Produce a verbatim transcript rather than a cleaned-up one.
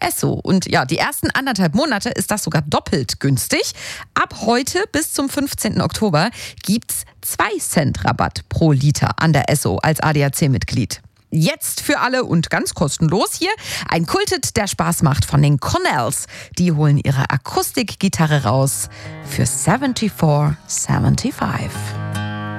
Esso. Und ja, die ersten anderthalb Monate ist das sogar doppelt günstig. Ab heute bis zum fünfzehnten Oktober gibt's zwei Cent Rabatt pro Liter an der Esso als A D A C-Mitglied. Jetzt für alle und ganz kostenlos hier ein Kulthit, der Spaß macht von den Connells. Die holen ihre Akustikgitarre raus für vierundsiebzig fünfundsiebzig.